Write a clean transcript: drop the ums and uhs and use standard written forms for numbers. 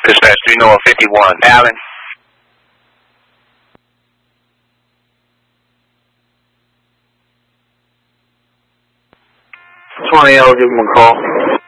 Dispatch 3 North 51. Allen. 20, I'll give him a call.